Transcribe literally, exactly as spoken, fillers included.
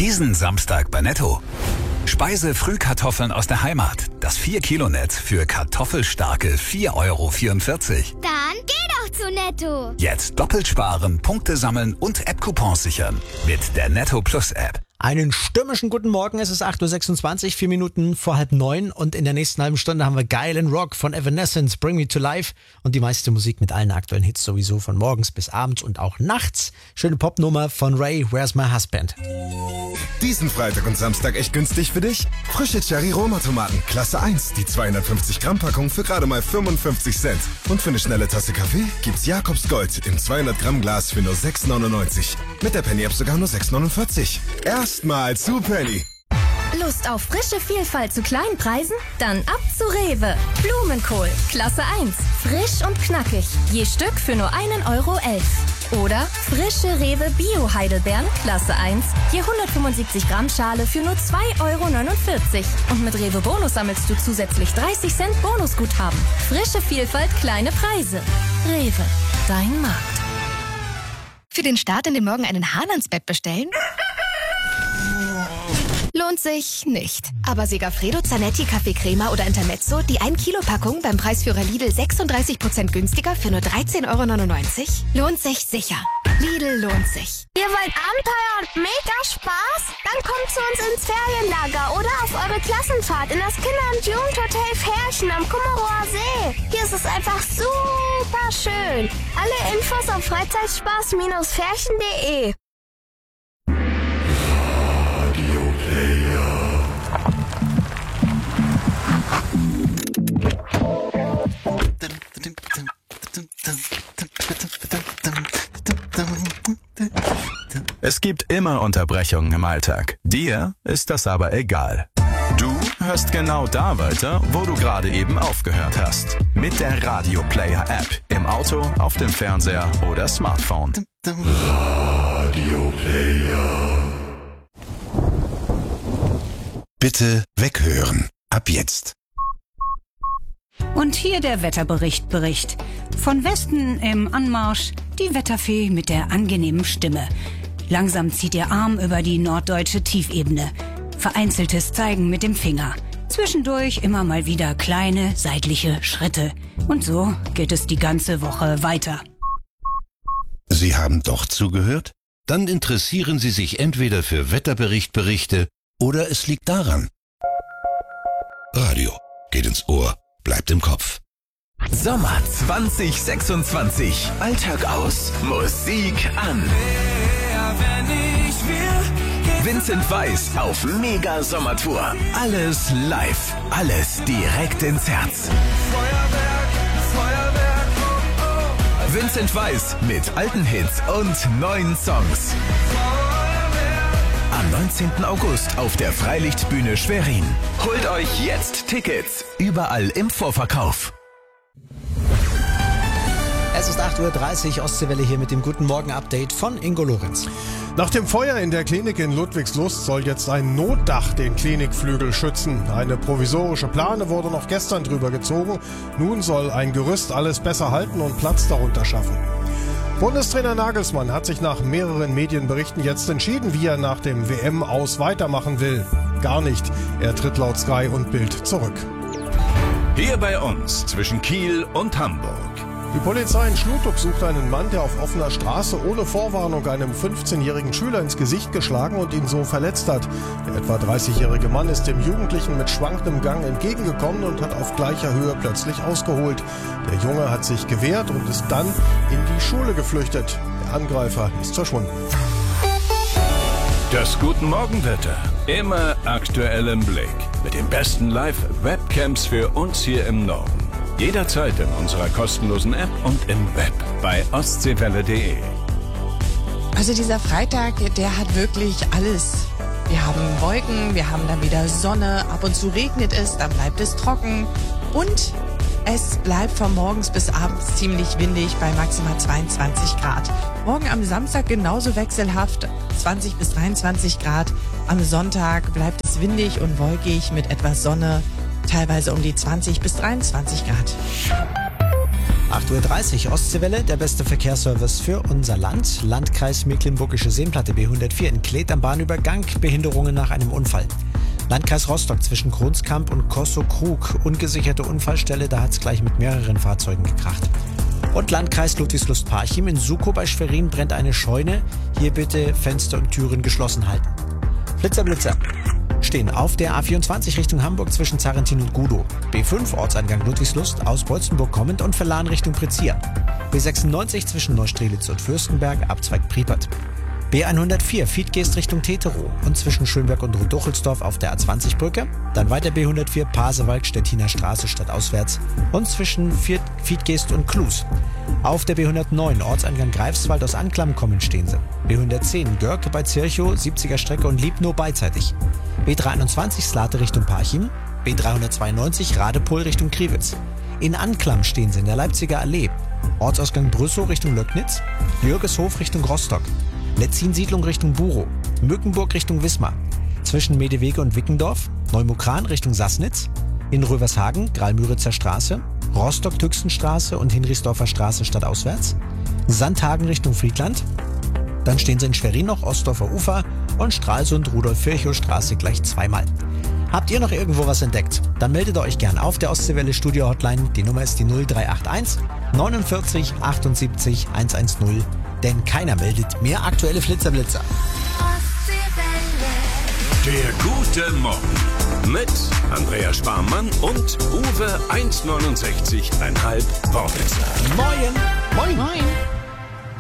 Diesen Samstag bei Netto. Speise-Frühkartoffeln aus der Heimat. Das vier Kilo Netz für kartoffelstarke vier Euro vierundvierzig. Dann geh doch zu Netto. Jetzt doppelt sparen, Punkte sammeln und App-Coupons sichern. Mit der Netto Plus App. Einen stürmischen guten Morgen, es ist acht Uhr sechsundzwanzig, vier Minuten vor halb neun und in der nächsten halben Stunde haben wir geilen Rock von Evanescence, Bring Me to Life und die meiste Musik mit allen aktuellen Hits sowieso von morgens bis abends und auch nachts. Schöne Popnummer von Ray, Where's My Husband? Diesen Freitag und Samstag echt günstig für dich? Frische Cherry-Roma-Tomaten, Klasse eins, die zweihundertfünfzig Gramm Packung für gerade mal fünfundfünfzig Cent. Und für eine schnelle Tasse Kaffee gibt's Jakobs Gold im zweihundert Gramm Glas für nur sechs neunundneunzig. Mit der Penny-App sogar nur sechs neunundvierzig. Erstmal zu Penny. Lust auf frische Vielfalt zu kleinen Preisen? Dann ab zu Rewe. Blumenkohl, Klasse eins. Frisch und knackig. Je Stück für nur einen Euro elf. Oder frische Rewe Bio-Heidelbeeren, Klasse eins. Je hundertfünfundsiebzig Gramm Schale für nur zwei Euro neunundvierzig. Und mit Rewe Bonus sammelst du zusätzlich dreißig Cent Bonusguthaben. Frische Vielfalt, kleine Preise. Rewe, dein Markt. Für den Start in den Morgen einen Hahn ans Bett bestellen? Lohnt sich nicht. Aber Segafredo, Zanetti, Kaffee Crema oder Intermezzo, die ein Kilo Packung beim Preisführer Lidl sechsunddreißig Prozent günstiger für nur dreizehn Euro neunundneunzig? Lohnt sich sicher. Lidl lohnt sich. Ihr wollt Abenteuer und mega Spaß? Dann kommt zu uns ins Ferienlager oder auf eure Klassenfahrt in das Kinder- und Jugendhotel Ferchen am Kummerower See. Hier ist es einfach super schön. Alle Infos auf freizeitspaß Ferchen punkt de. Es gibt immer Unterbrechungen im Alltag. Dir ist das aber egal. Du hörst genau da weiter, wo du gerade eben aufgehört hast. Mit der Radio Player App. Im Auto, auf dem Fernseher oder Smartphone. Radio Player. Bitte weghören. Ab jetzt. Und hier der Wetterbericht Bericht. Von Westen im Anmarsch die Wetterfee mit der angenehmen Stimme. Langsam zieht ihr Arm über die norddeutsche Tiefebene. Vereinzeltes Zeigen mit dem Finger. Zwischendurch immer mal wieder kleine seitliche Schritte. Und so geht es die ganze Woche weiter. Sie haben doch zugehört? Dann interessieren Sie sich entweder für Wetterberichtberichte oder es liegt daran. Radio geht ins Ohr, bleibt im Kopf. Sommer zwanzig sechsundzwanzig. Alltag aus, Musik an. Vincent Weiss auf Mega Sommertour. Alles live, alles direkt ins Herz. Vincent Weiss mit alten Hits und neuen Songs. Am neunzehnten August auf der Freilichtbühne Schwerin. Holt euch jetzt Tickets. Überall im Vorverkauf. Es ist acht Uhr dreißig, Ostseewelle hier mit dem Guten Morgen-Update von Ingo Lorenz. Nach dem Feuer in der Klinik in Ludwigslust soll jetzt ein Notdach den Klinikflügel schützen. Eine provisorische Plane wurde noch gestern drüber gezogen. Nun soll ein Gerüst alles besser halten und Platz darunter schaffen. Bundestrainer Nagelsmann hat sich nach mehreren Medienberichten jetzt entschieden, wie er nach dem W M-Aus weitermachen will. Gar nicht. Er tritt laut Sky und Bild zurück. Hier bei uns zwischen Kiel und Hamburg. Die Polizei in Schluthof sucht einen Mann, der auf offener Straße ohne Vorwarnung einem fünfzehnjährigen Schüler ins Gesicht geschlagen und ihn so verletzt hat. Der etwa dreißigjährige Mann ist dem Jugendlichen mit schwankendem Gang entgegengekommen und hat auf gleicher Höhe plötzlich ausgeholt. Der Junge hat sich gewehrt und ist dann in die Schule geflüchtet. Der Angreifer ist verschwunden. Das Guten Morgenwetter. Immer aktuell im Blick. Mit den besten Live-Webcams für uns hier im Norden. Jederzeit in unserer kostenlosen App und im Web bei ostseewelle punkt de. Also dieser Freitag, der hat wirklich alles. Wir haben Wolken, wir haben dann wieder Sonne, ab und zu regnet es, dann bleibt es trocken und es bleibt von morgens bis abends ziemlich windig bei maximal zweiundzwanzig Grad. Morgen am Samstag genauso wechselhaft, zwanzig bis dreiundzwanzig Grad. Am Sonntag bleibt es windig und wolkig mit etwas Sonne. Teilweise um die zwanzig bis dreiundzwanzig Grad. acht Uhr dreißig Ostseewelle, der beste Verkehrsservice für unser Land. Landkreis Mecklenburgische Seenplatte B hundertvier in Kleet am Bahnübergang, Behinderungen nach einem Unfall. Landkreis Rostock zwischen Kronskamp und Kossow-Krug, ungesicherte Unfallstelle, da hat es gleich mit mehreren Fahrzeugen gekracht. Und Landkreis Ludwigslust-Parchim in Sukow bei Schwerin brennt eine Scheune. Hier bitte Fenster und Türen geschlossen halten. Blitzer, Blitzer. Stehen auf der A vierundzwanzig Richtung Hamburg zwischen Zarentin und Gudow. B fünf Ortseingang Ludwigslust aus Bolzenburg kommend und Verlan Richtung Pritzia. B sechsundneunzig zwischen Neustrelitz und Fürstenberg, Abzweig Priepert. B hundertvier Fiedgeest Richtung Teterow und zwischen Schönberg und Rudochelsdorf auf der A zwanzig Brücke. Dann weiter B hundertvier Pasewalk Stettiner Straße stadtauswärts und zwischen Fiedgeest und Klus. Auf der B hundertneun Ortseingang Greifswald aus Anklam kommen stehen sie. B hundertzehn Görke bei Zirchow, siebziger Strecke und Liebnow beidseitig. B dreihunderteinundzwanzig Slate Richtung Parchim. B dreihundertzweiundneunzig Radepohl Richtung Kriwitz. In Anklam stehen sie in der Leipziger Allee. Ortsausgang Brüssow Richtung Löcknitz. Jürgeshof Richtung Rostock. Letzin-Siedlung Richtung Burow, Mückenburg Richtung Wismar, zwischen Medewege und Wickendorf, Neumukran Richtung Sassnitz, in Rövershagen, Gralmüritzer Straße, Rostock-Tüxtenstraße und Hinrichsdorfer Straße stadtauswärts, Sandhagen Richtung Friedland, dann stehen sie in Schwerin noch Ostdorfer Ufer und Stralsund Rudolf-Virchow-Straße gleich zweimal. Habt ihr noch irgendwo was entdeckt? Dann meldet euch gern auf der Ostseewelle Studio Hotline. Die Nummer ist die null drei acht eins neunundvierzig achtundsiebzig hundertzehn. Denn keiner meldet mehr aktuelle Flitzerblitzer. Der gute Morgen mit Andrea Sparmann und Uwe eins neunundsechzig Komma fünf Wortwitzer. Moin! Moin! Moin!